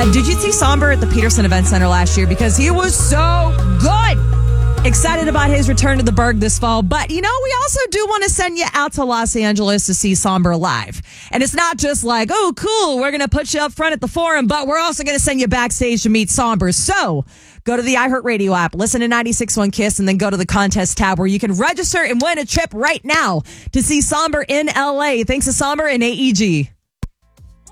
Did you see Somber at the Peterson Event Center last year? Because he was so good. Excited about his return to the Berg this fall. But, we also do want to send you out to Los Angeles to see Somber live. And it's not just like, oh, cool, we're going to put you up front at the Forum, but we're also going to send you backstage to meet Somber. So go to the iHeartRadio app, listen to 96.1 KISS, and then go to the contest tab where you can register and win a trip right now to see Somber in L.A. Thanks to Somber and AEG.